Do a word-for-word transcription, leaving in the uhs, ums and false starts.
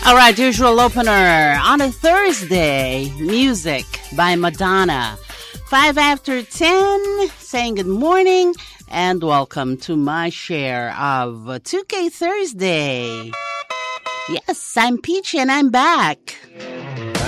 All right, usual opener on a Thursday, music by Madonna. Five after ten, saying good morning and welcome to my share of two K Thursday. Yes, I'm Peachy and I'm back.